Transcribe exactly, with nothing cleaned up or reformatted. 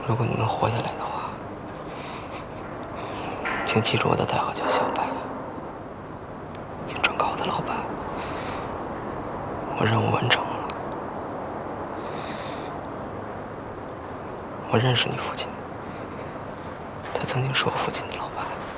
如果你能活下来的话，请记住我的代号叫小白，请转告我的老板，我任务完成了。我认识你父亲，他曾经是我父亲的老板。